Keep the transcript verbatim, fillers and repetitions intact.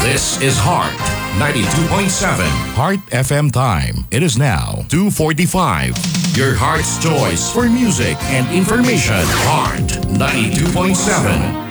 This is Heart ninety-two point seven. Heart F M time. It is now two forty-five. Your heart's choice for music and information. Heart ninety-two point seven.